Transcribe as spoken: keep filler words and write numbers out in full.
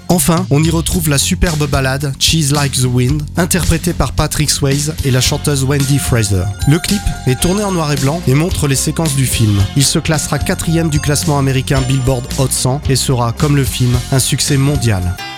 Enfin, on y retrouve la superbe ballade She's Like the Wind, interprétée par Patrick Swayze et la chanteuse Wendy Fraser. Le clip est tourné en noir et blanc et montre les séquences du film. Il se classera quatrième du classement américain Billboard Hot cent et sera, comme le film, un succès mondial.